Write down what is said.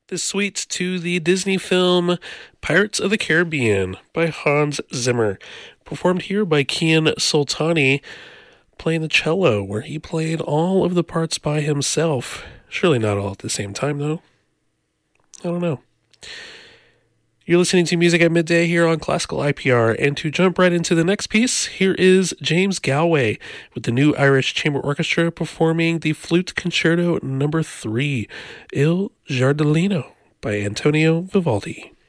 the suite to the Disney film Pirates of the Caribbean by Hans Zimmer, performed here by Kian Soltani, playing the cello, where he played all of the parts by himself. Surely not all at the same time, though. I don't know. You're listening to Music at Midday here on Classical IPR, and to jump right into the next piece, here is James Galway with the New Irish Chamber Orchestra performing the Flute Concerto No. 3, Il Giardellino by Antonio Vivaldi.